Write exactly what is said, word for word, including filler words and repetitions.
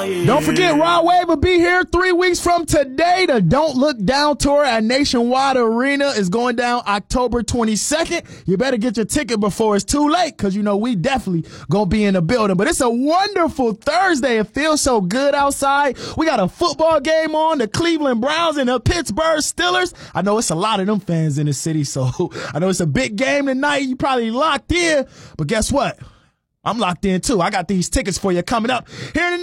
Don't forget, Rod Wave will be here three weeks from today. The Don't Look Down tour at Nationwide Arena is going down October twenty-second. You better get your ticket before it's too late, because, you know, we definitely going to be in the building. But it's a wonderful Thursday. It feels so good outside. We got a football game on, the Cleveland Browns and the Pittsburgh Steelers. I know it's a lot of them fans in the city, so I know it's a big game tonight. You probably locked in, but guess what? I'm locked in too. I got these tickets for you coming up here in the